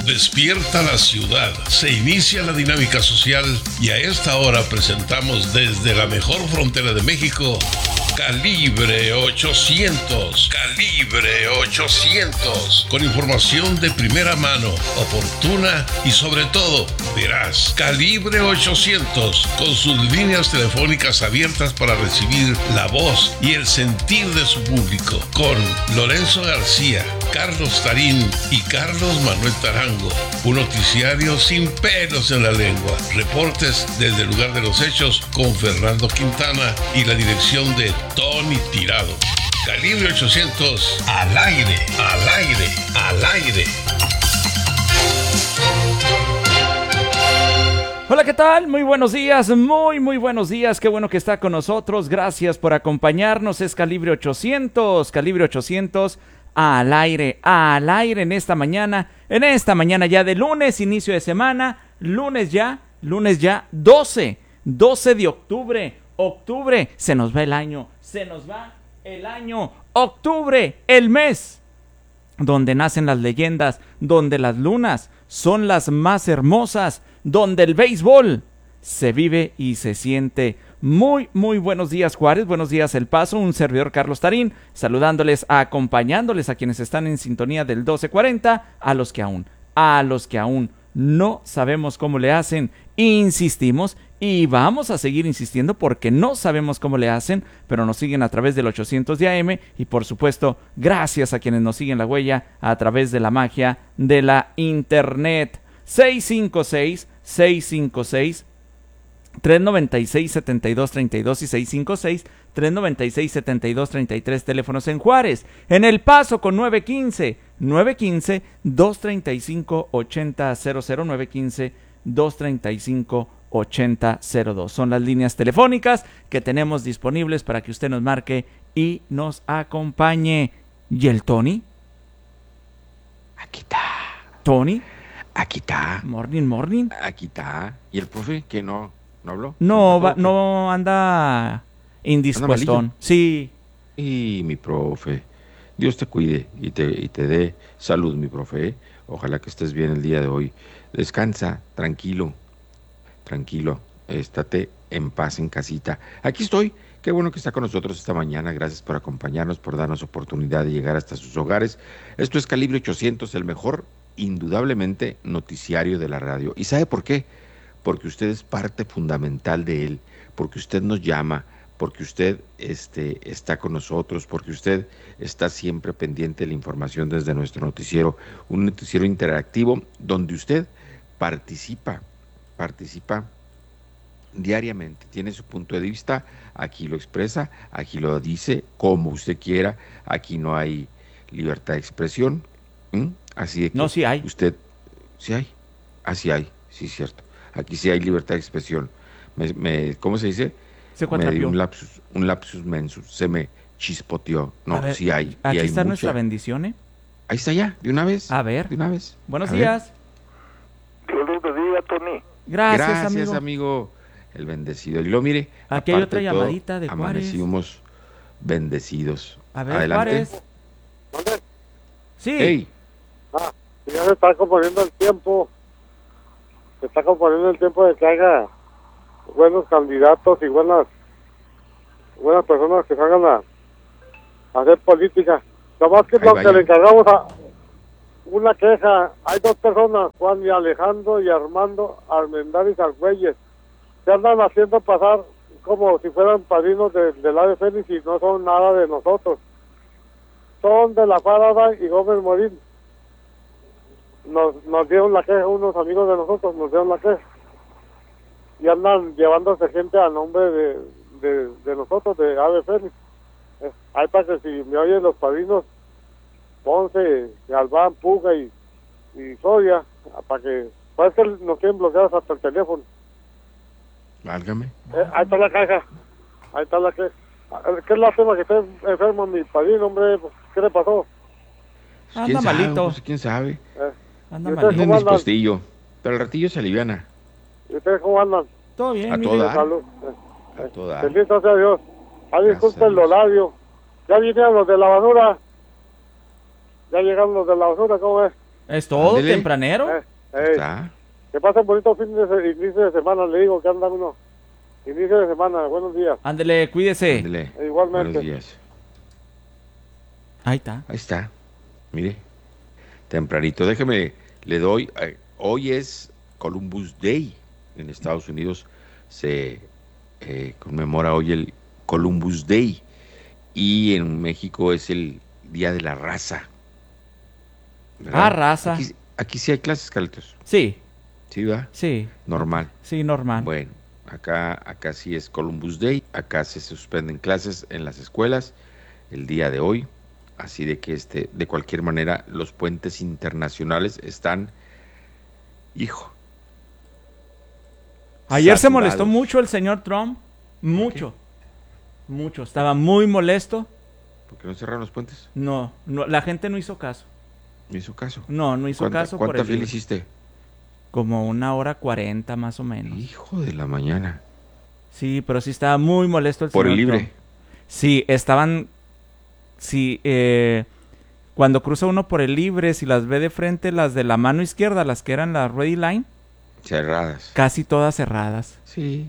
Despierta la ciudad, se inicia la dinámica social y a esta hora presentamos desde la mejor frontera de México, Calibre 800. Calibre 800. Con información de primera mano, oportuna y sobre todo veraz. Calibre 800. Con sus líneas telefónicas abiertas para recibir la voz y el sentir de su público. Con Lorenzo García, Carlos Tarín y Carlos Manuel Tarango. Un noticiario sin pelos en la lengua. Reportes desde el lugar de los hechos con Fernando Quintana y la dirección de Tony Tirado. Calibre 800, al aire, al aire, al aire. Hola, ¿qué tal? Muy buenos días, muy buenos días. Qué bueno que está con nosotros. Gracias por acompañarnos. Es Calibre 800, Calibre 800, al aire en esta mañana ya de lunes, inicio de semana, lunes ya 12 de octubre, se nos va el año, octubre, el mes donde nacen las leyendas, donde las lunas son las más hermosas, donde el béisbol se vive y se siente. Muy buenos días, Juárez, buenos días, El Paso, un servidor Carlos Tarín, saludándoles, acompañándoles a quienes están en sintonía del 1240, a los que aún no sabemos cómo le hacen, insistimos y vamos a seguir insistiendo porque no sabemos cómo le hacen, pero nos siguen a través del 800 de AM y por supuesto, gracias a quienes nos siguen la huella a través de la magia de la internet. 656 396-7232 y 656-396-7233, teléfonos en Juárez. En El Paso con 915-235-8000, 915-235-8002. Son las líneas telefónicas que tenemos disponibles para que usted nos marque y nos acompañe. ¿Y el Tony? Aquí está. ¿Tony? Aquí está. Morning. Aquí está. ¿Y el profe que no habló? No anda indispuesto. Sí. Y mi profe, Dios te cuide y te dé salud, mi profe. Ojalá que estés bien el día de hoy. Descansa, tranquilo. Estate en paz en casita. Aquí estoy. Qué bueno que está con nosotros esta mañana. Gracias por acompañarnos, por darnos oportunidad de llegar hasta sus hogares. Esto es Calibre 800, el mejor, indudablemente, noticiario de la radio. ¿Y sabe por qué? Porque usted es parte fundamental de él, porque usted nos llama, porque usted está con nosotros, porque usted está siempre pendiente de la información desde nuestro noticiero, un noticiero interactivo donde usted participa diariamente, tiene su punto de vista, aquí lo expresa, aquí lo dice como usted quiera, aquí no hay libertad de expresión, así de que no, sí hay. Usted, sí hay, así hay, sí es cierto. Aquí sí hay libertad de expresión. ¿Cómo se dice? Me dio un lapsus mensus. Se me chispoteó. No, ver, sí hay. Aquí hay está mucha. Nuestra bendición, ¿eh? Ahí está ya, de una vez. A ver. De una vez. Buenos días. Dios los bendiga, Tony. Gracias, amigo. El bendecido. Y lo mire. Aquí hay otra llamadita de Juárez. Amanecimos bendecidos. A ver, adelante. Juárez. ¿Dónde? Sí. Hey. Ya se está componiendo el tiempo. Se está componiendo el tiempo de que haya buenos candidatos y buenas personas que salgan a hacer política. Nomás que lo que le encargamos a una queja. Hay dos personas, Juan y Alejandro y Armando Armendáriz Argüelles, se andan haciendo pasar como si fueran padrinos del Ave Fénix y no son nada de nosotros. Son de la Faraday y Gómez Morín. Nos dieron la queja, unos amigos de nosotros nos dieron la queja. Y andan llevándose gente a nombre de nosotros, de Ave Fénix. Hay para que si me oyen los padrinos, Ponce, Galván, Puga y Soria, para que parece que nos tienen bloqueados hasta el teléfono. Válgame. Ahí está la caja. Qué lástima que esté enfermo mi padrino, hombre. ¿Qué le pasó? Anda malito. ¿Quién sabe? Anda malito. Un dispostillo. Pero el ratillo se aliviana. ¿Y ustedes cómo andan? Todo bien, a toda. Salud. A toda. Bendito sea Dios. Disculpen el horario. Ya vinieron los de la basura. Ya llegaron los de la basura, ¿cómo es? Es todo, Ándele. tempranero. Está. Que pasen bonito inicio de semana, le digo que anda uno. Inicio de semana, buenos días. Ándele, cuídese. Ándele. Igualmente. Buenos días. Ahí está. Ahí está. Mire. Tempranito. Déjeme, le doy. Hoy es Columbus Day. En Estados Unidos se conmemora hoy el Columbus Day. Y en México es el Día de la Raza. ¿Verdad? Raza. Aquí sí hay clases, Carlitos. Sí, Sí, ¿verdad? sí, Normal. sí, normal. Bueno, acá sí es Columbus Day. Acá se suspenden clases en las escuelas el día de hoy. Así de que de cualquier manera, los puentes internacionales están, hijo. Ayer se saturados. molestó mucho el señor Trump. Mucho. Mucho. Estaba muy molesto. ¿Por qué no cerraron los puentes? No, la gente no hizo caso. No hizo caso. No hizo caso por ¿Cuánta el fila libre. hiciste? Como 1:40 más o menos. Hijo de la mañana. Sí, pero sí estaba muy molesto el Por señor el libre. Trump. Sí, estaban... Sí, cuando cruza uno por el libre, si las ve de frente, las de la mano izquierda, las que eran las ready line, Cerradas. casi todas cerradas. Sí.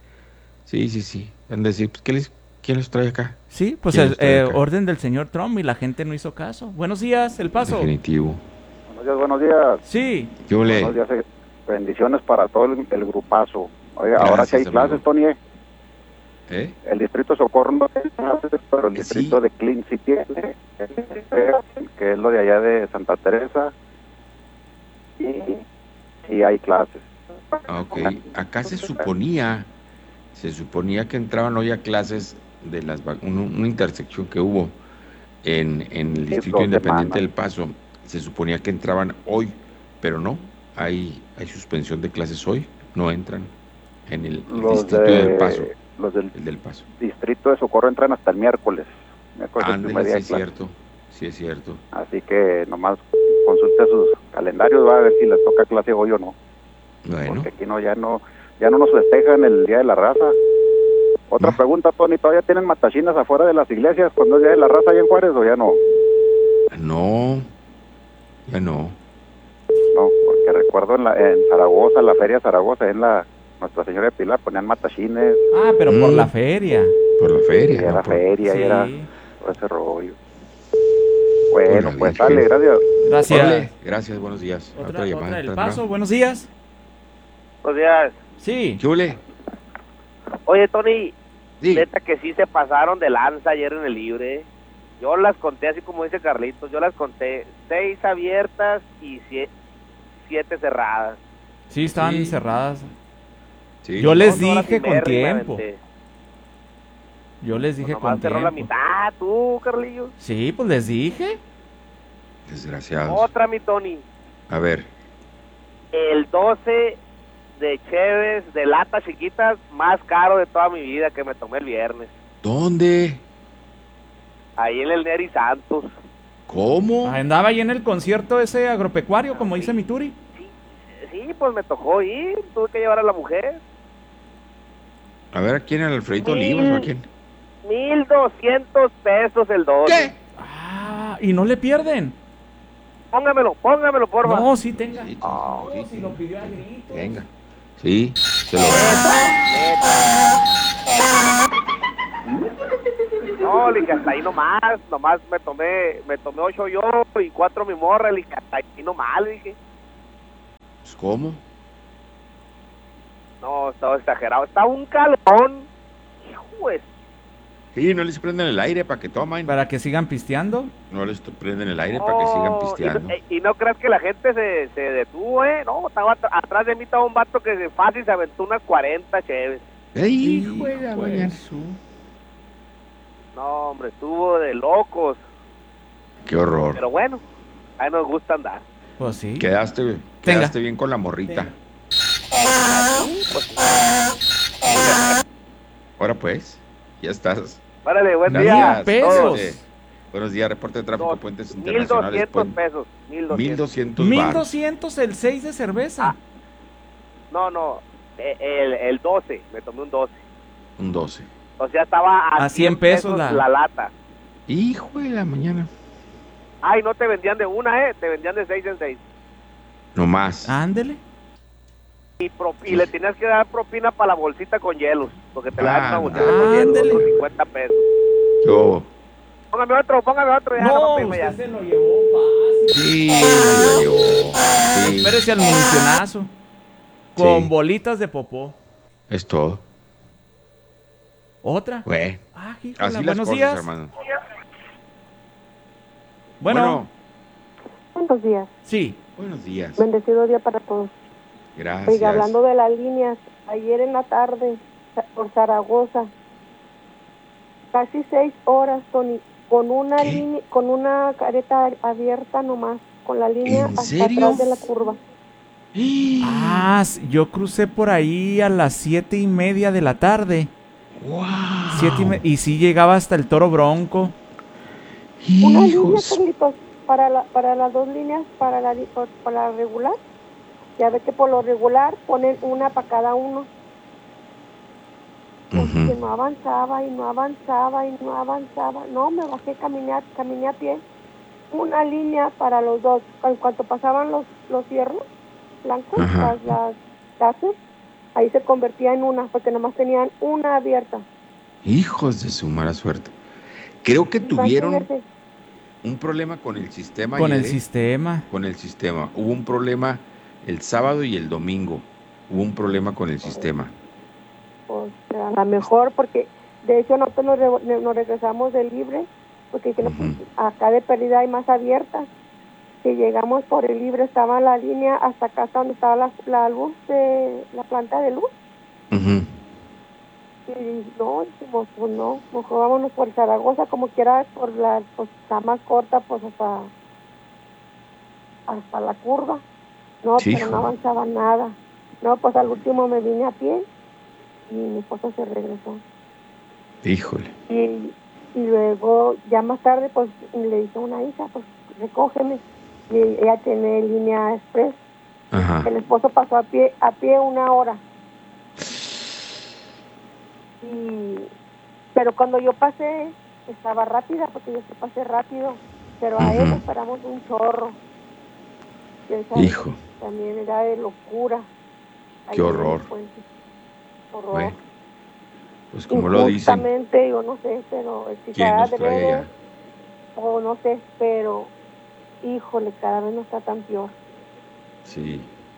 Sí. Han de decir, pues, ¿quién los trae acá? Sí, pues ¿Quién está acá? orden del señor Trump y la gente no hizo caso. Buenos días, El Paso. Definitivo. Buenos días. Sí, ¿Qué ole? Buenos días. Bendiciones para todo el grupazo. Oiga, Gracias, ahora que hay amigo. clases, Tony, ¿Eh? el distrito de Socorro no tiene clases, pero el Que distrito sí. de Clean sí tiene, que es lo de allá de Santa Teresa, y sí hay clases. Ok, acá se suponía que entraban hoy a clases de una intersección que hubo en el Distrito 2 Independiente semanas. del Paso. Se suponía que entraban hoy, pero no. Hay suspensión de clases hoy, no entran en el Distrito del Paso. Los del El del Paso. distrito de Socorro entran hasta el miércoles. Miércoles es el primer Ándale, día sí de es clases. cierto. Sí es cierto. Así que nomás consulte sus calendarios, va a ver si les toca clase hoy o no. Bueno, Porque aquí ya no nos festejan el Día de la Raza. Otra No. pregunta, Tony, ¿todavía tienen matachinas afuera de las iglesias cuando es Día de la Raza allá en Juárez o ya no? no, ya no. No, porque recuerdo en Zaragoza, la feria de Zaragoza, en la Nuestra Señora de Pilar, ponían matachines, pero por Mm. la feria. Por la y feria. era no por- feria, y Sí. era todo ese rollo. Bueno, la pues Virgen. dale, gracias. Gracias. Órale, gracias, buenos días. Otra llamada. El ¿entra? Paso, buenos días. Buenos días. Sí. ¿Qué ole? Oye, Tony, Sí. neta que sí se pasaron de lanza ayer en el libre. Yo las conté así como dice Carlitos, yo las conté 6 abiertas y 7 cerradas. Sí, estaban Sí. cerradas. Sí. Yo les 2 horas dije y con media me tiempo. aventé. Yo les dije Nomás con cerró la tiempo. mitad, tú, Carlillo. Sí, pues les dije. Desgraciados. Otra, mi Tony. A ver, El 12 de Cheves, de latas chiquitas, más caro de toda mi vida que me tomé el viernes. ¿dónde? Ahí en el Neri Santos. ¿Cómo? Andaba ahí en el concierto ese agropecuario, como dice mi Turi. Sí, pues me tocó ir, tuve que llevar a la mujer. A ver, ¿a quién? ¿Al Alfredito Olivas o a quién? 1,200 pesos el 12. Y no le pierden. Póngamelo, porfa. No, sí tenga. Sí, No, sí, si lo pidió a grito. Venga. Sí, se lo veo. No, le dije, hasta ahí nomás me tomé 8 yo y 4 mi morra, le dije, hasta ahí nomás, le dije. Pues, ¿cómo? No, estaba exagerado, está un calorón, hijo de... Sí, no les prenden el aire para que tomen. Para que sigan pisteando. No les prenden el aire para que sigan pisteando. Y no creas que la gente se detuvo, no, estaba atrás de mí estaba un vato que fácil se aventó unas 40 cheves. ¡Ey, hijo de la mañana! No, hombre, estuvo de locos, ¡Qué horror! pero bueno, ahí nos gusta andar. Pues sí. Quedaste bien con la morrita. Ahora pues, ya estás. Órale, buen Gracias. día. Pesos. todos. Buenos días, reporte de tráfico, Dos- puentes internacionales. 1,200 pesos. 1,200. 1,200 1200 el 6 de cerveza. No, el 12, me tomé un 12. Un 12. O sea, estaba A 100 pesos la lata. Hijo de la mañana. Ay, no te vendían de una, te vendían de 6 en 6. No más. Ándele. Y le tenías que dar propina para la bolsita con hielos, porque te la dan una bolsita ándale. con hielos, otros 50 pesos. Yo. Póngame otro, ya, No, no, ya. usted se lo llevó fácil. Sí, la llevó. Sí. Espérese al municionazo. Con Sí. bolitas de popó. Es todo. ¿Otra? Güey. Ah, híjole, Así las buenos cosas, días. hermano. Bueno, Buenos días. sí. Buenos días. Bendecido día para todos. Gracias. Oiga, hablando de las líneas, ayer en la tarde, por Zaragoza, casi 6 horas, Tony, con una ¿Qué? línea, con una careta abierta nomás, con la línea ¿En hasta serio? atrás de la curva. Ah, yo crucé por ahí a las 7:30 de la tarde. ¡Wow! 7:30, y sí llegaba hasta el Toro Bronco. Una línea, Hijos. Carlitos, para las dos líneas, para la regular. Ya ve que por lo regular ponen una para cada uno. Pues Ujú. que no avanzaba y no avanzaba y no avanzaba. No, me bajé, caminé a pie. Una línea para los dos. En cuanto pasaban los fierros blancos, Ajá. las gases, ahí se convertía en una, porque nomás tenían una abierta. Hijos de su mala suerte. Creo que tuvieron Imagínese. un problema con el sistema. Con el ayer, ¿eh? sistema. Con el sistema. Hubo un problema el sábado y el domingo. Hubo un problema con el sistema. Pues a lo mejor, porque de hecho nosotros nos regresamos de libre, porque que no, Ujú. acá de pérdida hay más abiertas. Que llegamos por el libre, estaba la línea hasta acá, hasta donde estaba la luz de la planta de luz. Ujú. Y no, dijimos, pues no, mejor vámonos por Zaragoza, como quiera, pues está más corta, pues hasta la curva. No, Sí, pero no hijo. avanzaba nada. No, pues al último me vine a pie y mi esposo se regresó. Híjole. Y luego, ya más tarde, pues le dije a una hija, pues recógeme. Y ella tiene línea express. Ajá. El esposo pasó a pie 1 hora. Pero cuando yo pasé, estaba rápida, porque yo sí pasé rápido. Pero a él Ujú. esperamos un chorro. Y esa Hijo. también era de locura. Qué Ahí en el horror. puente. Horror. Bueno, pues como lo dicen, Injustamente, yo no sé, pero ¿quién quizá nos trae adrede, allá? o no sé, pero híjole, cada vez no está tan peor. Sí.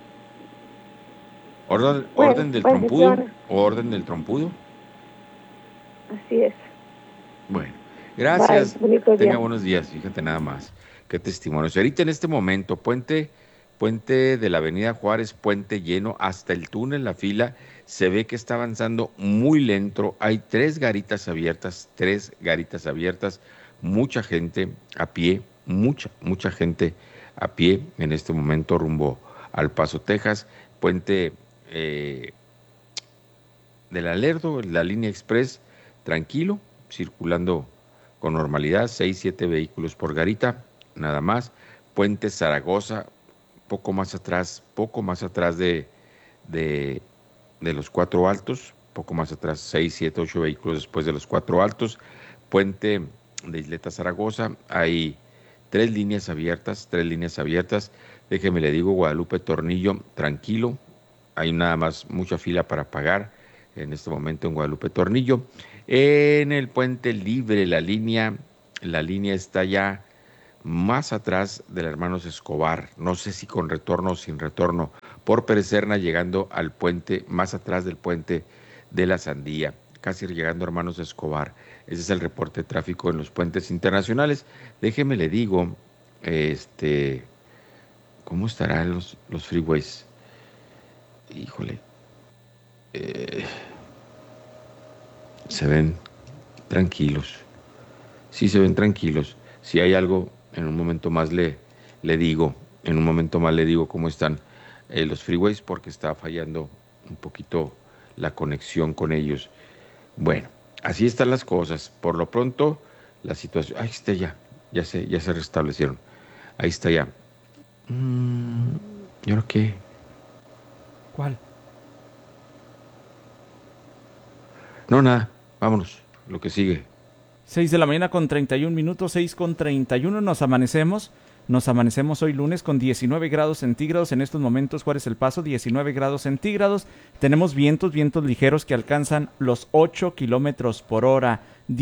¿Orden, Bueno, orden del trompudo? bendiciones. ¿O orden del trompudo? Así es. Bueno, gracias. Bye, bonito Tenga día. buenos días, fíjate nada más. Qué testimonio. Ahorita en este momento, puente de la Avenida Juárez, puente lleno, hasta el túnel, la fila, se ve que está avanzando muy lento. Hay tres garitas abiertas, mucha gente a pie, mucha gente a pie en este momento rumbo al Paso, Texas, puente del Alerdo, la línea express, tranquilo, circulando con normalidad, 6, 7 vehículos por garita, nada más. Puente Zaragoza, poco más atrás de los Cuatro Altos, poco más atrás, 6, 7, 8 vehículos después de los Cuatro Altos. Puente de Isleta Zaragoza, hay tres líneas abiertas. Déjeme le digo, Guadalupe Tornillo, tranquilo, hay nada más mucha fila para pagar en este momento en Guadalupe Tornillo. En el Puente Libre, la línea está ya más atrás del Hermanos Escobar, no sé si con retorno o sin retorno, por Perecerna, llegando al puente, más atrás del puente de la Sandía, casi llegando a Hermanos Escobar. Ese es el reporte de tráfico en los puentes internacionales. Déjeme le digo, ¿cómo estarán los freeways? Híjole, se ven tranquilos. Sí, se ven tranquilos. Si hay algo, en un momento más le digo cómo están los freeways, porque está fallando un poquito la conexión con ellos. Bueno, así están las cosas. Por lo pronto, la situación... Ahí está ya se restablecieron. Ahí está ya. ¿Y ahora qué? ¿Cuál? No, nada, vámonos, lo que sigue. 6 de la mañana con 31 minutos, 6 con 31, nos amanecemos Nos amanecemos hoy lunes con 19 grados centígrados. En estos momentos, Juárez El Paso, 19 grados centígrados. Tenemos vientos ligeros que alcanzan los 8 kilómetros por hora.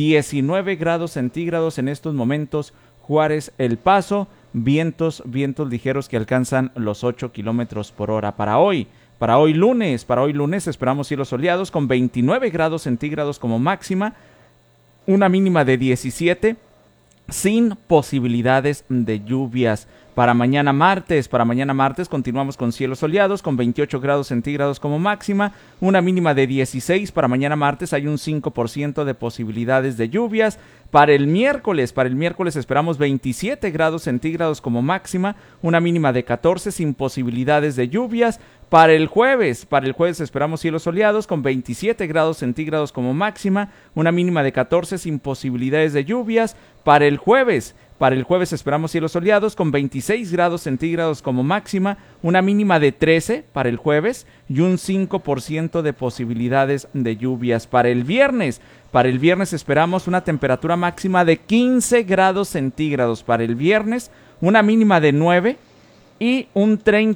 19 grados centígrados en estos momentos, Juárez El Paso. Vientos ligeros que alcanzan los 8 kilómetros por hora. Para hoy lunes esperamos cielos soleados con 29 grados centígrados como máxima. Una mínima de 17, sin posibilidades de lluvias. Para mañana martes continuamos con cielos soleados con 28 grados centígrados como máxima, una mínima de 16. Para mañana martes hay un 5% de posibilidades de lluvias. Para el miércoles esperamos 27 grados centígrados como máxima, una mínima de 14 sin posibilidades de lluvias. Para el jueves esperamos cielos soleados con 27 grados centígrados como máxima, una mínima de 14 sin posibilidades de lluvias. Para el jueves esperamos cielos soleados con 26 grados centígrados como máxima, una mínima de 13 para el jueves y un 5% de posibilidades de lluvias. Para el viernes esperamos una temperatura máxima de 15 grados centígrados. Para el viernes, una mínima de 9 y un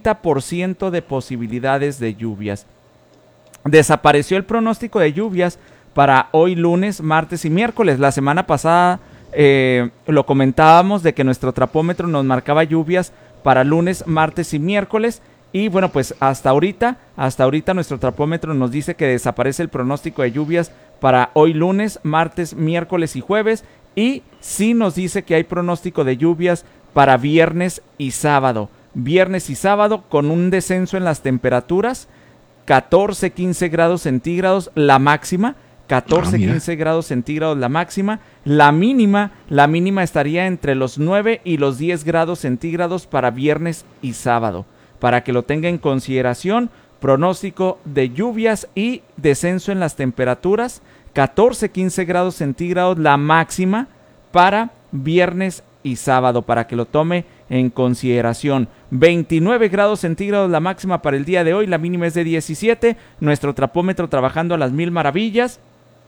30% de posibilidades de lluvias. Desapareció el pronóstico de lluvias para hoy lunes, martes y miércoles. La semana pasada lo comentábamos de que nuestro trapómetro nos marcaba lluvias para lunes, martes y miércoles. Y bueno, pues hasta ahorita nuestro trapómetro nos dice que desaparece el pronóstico de lluvias para hoy lunes, martes, miércoles y jueves. Y sí nos dice que hay pronóstico de lluvias para viernes y sábado. Viernes y sábado con un descenso en las temperaturas, 14-15 grados centígrados la máxima. 14-15 grados centígrados la máxima. La mínima estaría entre los 9 y los 10 grados centígrados para viernes y sábado. Para que lo tenga en consideración, pronóstico de lluvias y descenso en las temperaturas. 14-15 grados centígrados la máxima para viernes y sábado, para que lo tome en consideración. 29 grados centígrados la máxima para el día de hoy, la mínima es de 17. Nuestro trapómetro trabajando a las mil maravillas.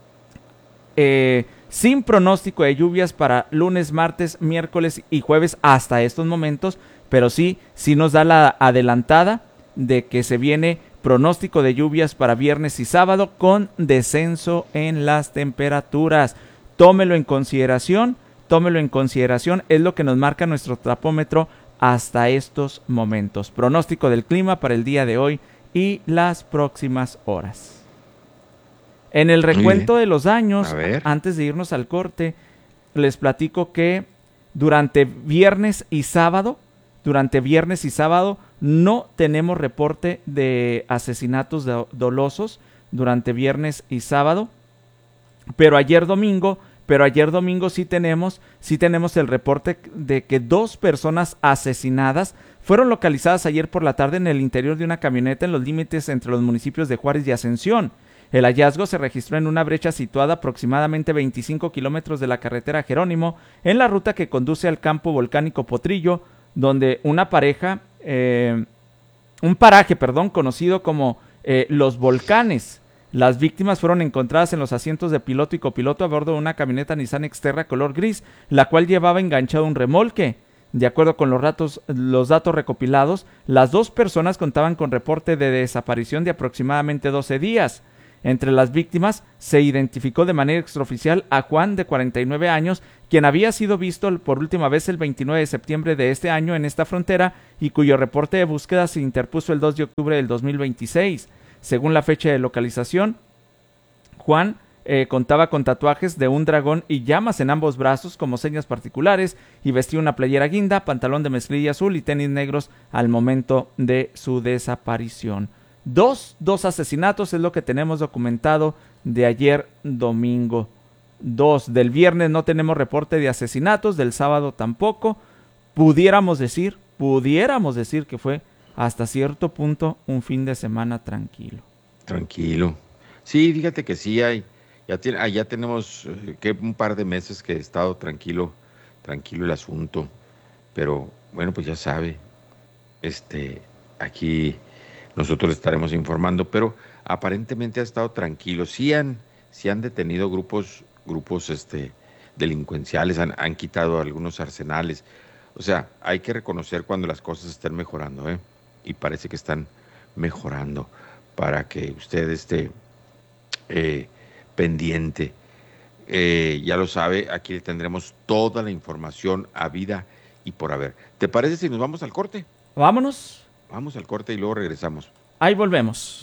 Sin pronóstico de lluvias para lunes, martes, miércoles y jueves hasta estos momentos, pero sí nos da la adelantada de que se viene pronóstico de lluvias para viernes y sábado con descenso en las temperaturas. Tómelo en consideración, es lo que nos marca nuestro trapómetro hasta estos momentos. Pronóstico del clima para el día de hoy y las próximas horas. En el recuento de los daños, antes de irnos al corte, les platico que durante viernes y sábado no tenemos reporte de asesinatos dolosos durante viernes y sábado, pero ayer domingo sí tenemos el reporte de que 2 personas asesinadas fueron localizadas ayer por la tarde en el interior de una camioneta en los límites entre los municipios de Juárez y Ascensión. El hallazgo se registró en una brecha situada aproximadamente 25 kilómetros de la carretera Jerónimo, en la ruta que conduce al campo volcánico Potrillo, donde un paraje conocido como Los Volcanes. Las víctimas fueron encontradas en los asientos de piloto y copiloto a bordo de una camioneta Nissan Xterra color gris, la cual llevaba enganchado un remolque. De acuerdo con los datos recopilados, las 2 personas contaban con reporte de desaparición de aproximadamente 12 días. Entre las víctimas se identificó de manera extraoficial a Juan, de 49 años, quien había sido visto por última vez el 29 de septiembre de este año en esta frontera y cuyo reporte de búsqueda se interpuso el 2 de octubre del 2026. Según la fecha de localización, Juan contaba con tatuajes de un dragón y llamas en ambos brazos como señas particulares y vestía una playera guinda, pantalón de mezclilla azul y tenis negros al momento de su desaparición. Dos asesinatos es lo que tenemos documentado de ayer domingo. 2 del viernes no tenemos reporte de asesinatos, del sábado tampoco. Pudiéramos decir que fue hasta cierto punto un fin de semana tranquilo. Sí, fíjate que sí hay. Ya tenemos un par de meses que he estado tranquilo el asunto. Pero bueno, pues ya sabe, aquí nosotros estaremos informando, pero aparentemente ha estado tranquilo. Sí han detenido grupos delincuenciales, han quitado algunos arsenales. O sea, hay que reconocer cuando las cosas estén mejorando, ¿eh? Y parece que están mejorando para que usted esté pendiente. Ya lo sabe, aquí le tendremos toda la información habida y por haber. ¿Te parece si nos vamos al corte? Vámonos. Vamos al corte y luego regresamos. Ahí volvemos.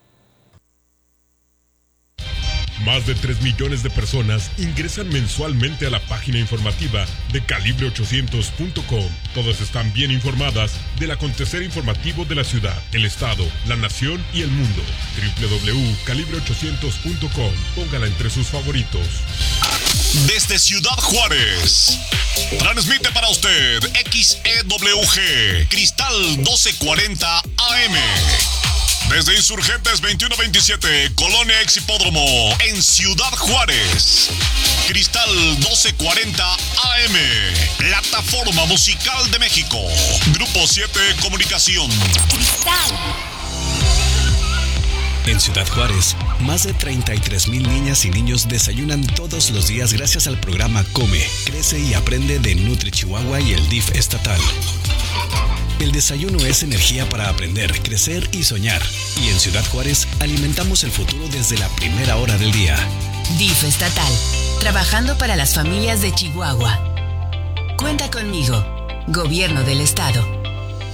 Más de 3 millones de personas ingresan mensualmente a la página informativa de Calibre800.com. Todas están bien informadas del acontecer informativo de la ciudad, el estado, la nación y el mundo. www.calibre800.com. Póngala entre sus favoritos. Desde Ciudad Juárez, transmite para usted XEWG, Cristal 1240 AM. Desde Insurgentes 2127, Colonia Exhipódromo, en Ciudad Juárez. Cristal 1240 AM, Plataforma Musical de México. Grupo 7 Comunicación. Cristal. En Ciudad Juárez, más de 33,000 niñas y niños desayunan todos los días gracias al programa Come, Crece y Aprende de Nutri Chihuahua y el DIF estatal. El desayuno es energía para aprender, crecer y soñar. Y en Ciudad Juárez alimentamos el futuro desde la primera hora del día. DIF estatal, trabajando para las familias de Chihuahua. Cuenta conmigo, Gobierno del Estado.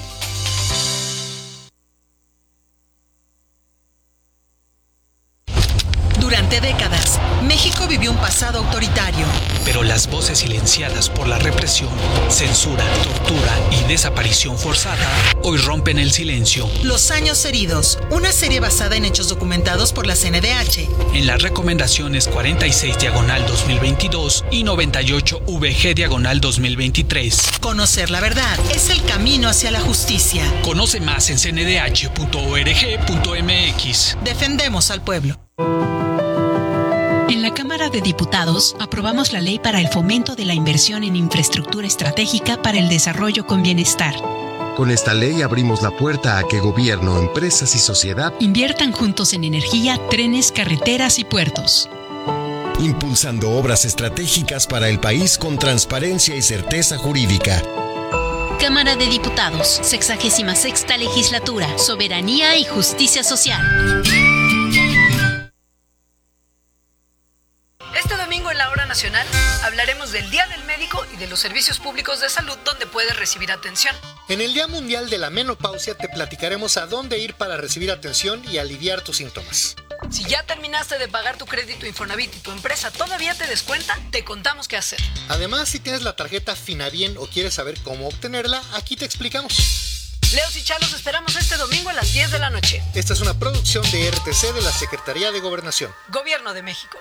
Durante décadas, México vivió un pasado autoritario. Pero las voces silenciadas por la represión, censura, tortura y desaparición forzada hoy rompen el silencio. Los años heridos, una serie basada en hechos documentados por la CNDH. En las recomendaciones 46/2022 y 98/VG/2023. Conocer la verdad es el camino hacia la justicia. Conoce más en cndh.org.mx. Defendemos al pueblo. En la Cámara de Diputados aprobamos la ley para el fomento de la inversión en infraestructura estratégica para el desarrollo con bienestar. Con esta ley abrimos la puerta a que gobierno, empresas y sociedad inviertan juntos en energía, trenes, carreteras y puertos. Impulsando obras estratégicas para el país con transparencia y certeza jurídica. Cámara de Diputados, 66ª Legislatura, Soberanía y Justicia Social. Este domingo en la Hora Nacional hablaremos del Día del Médico y de los servicios públicos de salud donde puedes recibir atención. En el Día Mundial de la Menopausia te platicaremos a dónde ir para recibir atención y aliviar tus síntomas. Si ya terminaste de pagar tu crédito Infonavit y tu empresa todavía te descuenta, te contamos qué hacer. Además, si tienes la tarjeta Finabien o quieres saber cómo obtenerla, aquí te explicamos. Leos y Chalos esperamos este domingo a las 10 de la noche. Esta es una producción de RTC de la Secretaría de Gobernación. Gobierno de México.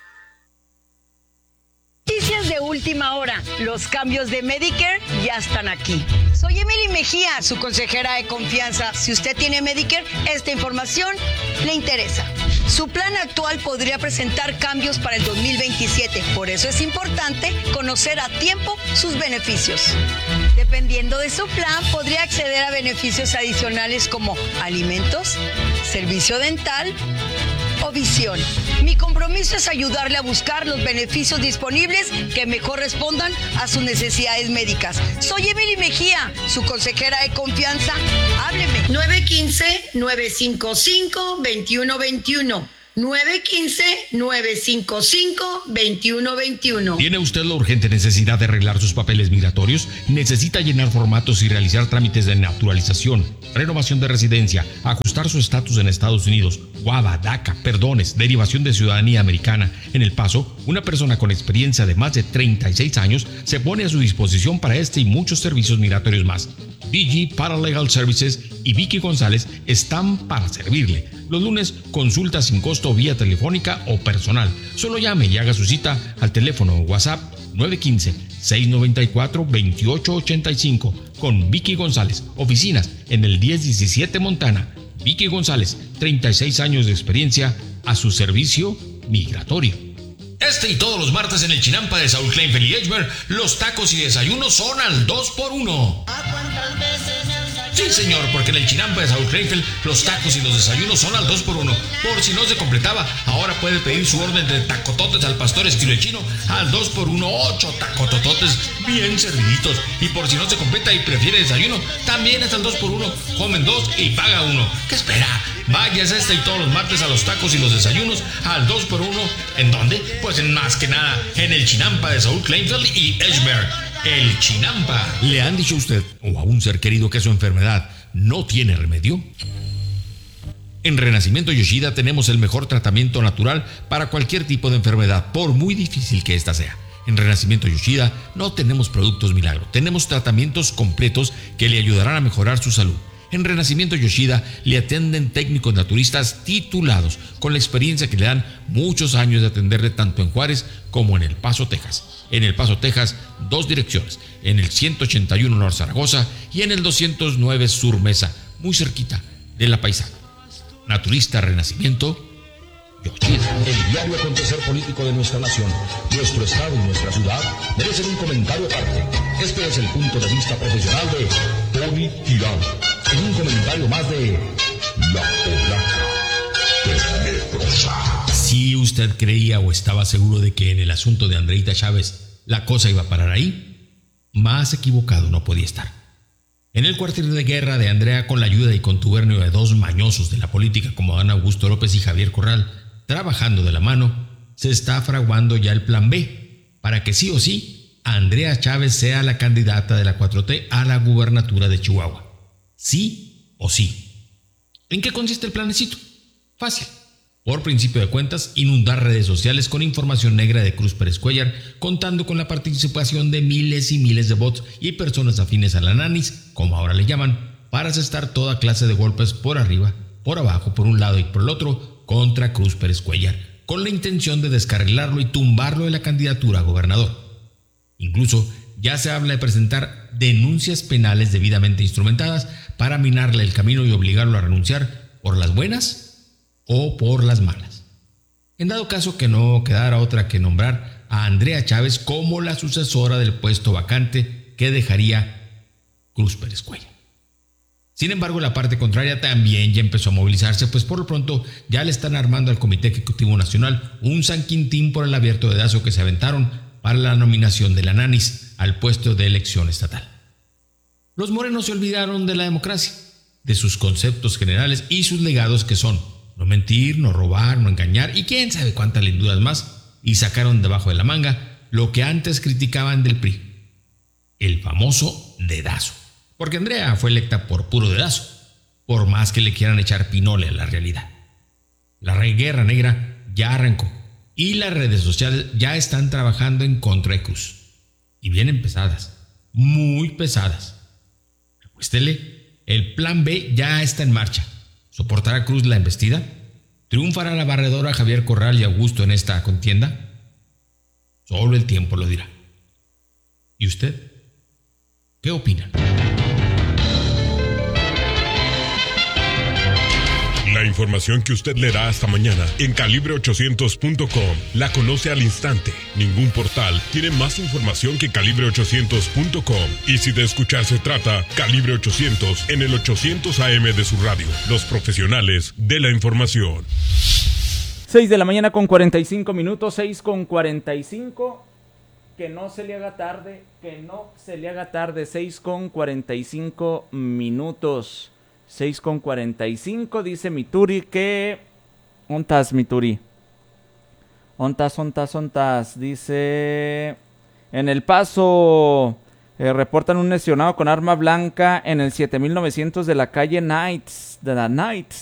Noticias de última hora. Los cambios de Medicare ya están aquí. Soy Emily Mejía, su consejera de confianza. Si usted tiene Medicare, esta información le interesa. Su plan actual podría presentar cambios para el 2027. Por eso es importante conocer a tiempo sus beneficios. Dependiendo de su plan, podría acceder a beneficios adicionales como alimentos, servicio dental o visión. Mi compromiso es ayudarle a buscar los beneficios disponibles que mejor respondan a sus necesidades médicas. Soy Emily Mejía, su consejera de confianza. Hábleme. 915-955-2121. 915-955-2121. ¿Tiene usted la urgente necesidad de arreglar sus papeles migratorios? ¿Necesita llenar formatos y realizar trámites de naturalización, renovación de residencia, ajustar su estatus en Estados Unidos, WADA, DACA, perdones, derivación de ciudadanía americana? En El Paso, una persona con experiencia de más de 36 años se pone a su disposición para este y muchos servicios migratorios más. DG Paralegal Services y Vicky González están para servirle. Los lunes, consulta sin costo vía telefónica o personal. Solo llame y haga su cita al teléfono o WhatsApp 915-694-2885 con Vicky González. Oficinas en el 1017 Montana. Vicky González, 36 años de experiencia a su servicio migratorio. Este y todos los martes en el Chinampa de Saúl Kleinfeld y Edgemer, los tacos y desayunos son al 2x1. Sí, señor, porque en el Chinampa de Saúl Kleinfeld los tacos y los desayunos son al 2x1. Por si no se completaba, ahora puede pedir su orden de tacototes al pastor estilo el chino al 2x1, 8 tacotototes bien serviditos. Y por si no se completa y prefiere desayuno, también es al 2x1. Comen 2 y paga 1. ¿Qué espera? Váyase y todos los martes a los tacos y los desayunos al 2x1. ¿En dónde? Pues en más que nada, en el Chinampa de Saúl Kleinfeld y Edgemer. El Chinampa. ¿Le han dicho a usted o a un ser querido que su enfermedad no tiene remedio? En Renacimiento Yoshida tenemos el mejor tratamiento natural para cualquier tipo de enfermedad, por muy difícil que ésta sea. En Renacimiento Yoshida no tenemos productos milagro, tenemos tratamientos completos que le ayudarán a mejorar su salud. En Renacimiento Yoshida le atienden técnicos naturistas titulados, con la experiencia que le dan muchos años de atenderle tanto en Juárez como en El Paso, Texas. En El Paso, Texas, 2 direcciones, en el 181 North Zaragoza y en el 209 Sur Mesa, muy cerquita de La Paisana. Naturista Renacimiento Yoshida. El diario acontecer político de nuestra nación, nuestro estado y nuestra ciudad merecen un comentario aparte. Este es el punto de vista profesional de Tony Tirán. En un comentario más de La Polaca Tenebrosa. Si usted creía o estaba seguro de que en el asunto de Andreita Chávez la cosa iba a parar ahí, más equivocado no podía estar. En el cuartel de guerra de Andrea, con la ayuda y contubernio de 2 mañosos de la política como Adán Augusto López y Javier Corral, trabajando de la mano, se está fraguando ya el plan B, para que sí o sí, Andrea Chávez sea la candidata de la 4T a la gubernatura de Chihuahua. Sí o sí. ¿En qué consiste el planecito? Fácil. Por principio de cuentas, inundar redes sociales con información negra de Cruz Pérez Cuellar, contando con la participación de miles y miles de bots y personas afines a la nanis, como ahora le llaman, para asestar toda clase de golpes por arriba, por abajo, por un lado y por el otro, contra Cruz Pérez Cuellar, con la intención de descarrilarlo y tumbarlo de la candidatura a gobernador. Incluso ya se habla de presentar denuncias penales debidamente instrumentadas para minarle el camino y obligarlo a renunciar por las buenas o por las malas. En dado caso que no quedara otra que nombrar a Andrea Chávez como la sucesora del puesto vacante que dejaría Cruz Pérez Cuellar. Sin embargo, la parte contraria también ya empezó a movilizarse, pues por lo pronto ya le están armando al Comité Ejecutivo Nacional un San Quintín por el abierto dedazo que se aventaron para la nominación de la nanis al puesto de elección estatal. Los morenos se olvidaron de la democracia, de sus conceptos generales y sus legados, que son no mentir, no robar, no engañar y quién sabe cuántas linduras más, y sacaron debajo de la manga lo que antes criticaban del PRI, el famoso dedazo. Porque Andrea fue electa por puro dedazo, por más que le quieran echar pinole a la realidad. La guerra negra ya arrancó y las redes sociales ya están trabajando en contra de Cruz. Y vienen pesadas, muy pesadas. Recuéstele, el plan B ya está en marcha. ¿Soportará Cruz la embestida? ¿Triunfará la barredora Javier Corral y Augusto en esta contienda? Solo el tiempo lo dirá. ¿Y usted? ¿Qué opina? La información que usted leerá hasta mañana en calibre800.com la conoce al instante. Ningún portal tiene más información que calibre800.com. Y si de escuchar se trata, Calibre 800 en el 800 AM de su radio. Los profesionales de la información. 6 de la mañana con 45 minutos, 6 con 45. Que no se le haga tarde, 6 con 45 minutos. 6 con 45, dice Mituri que... ¿Ontas, Mituri? Ontas. Dice... En El Paso reportan un lesionado con arma blanca en el 7900 de la calle Knights.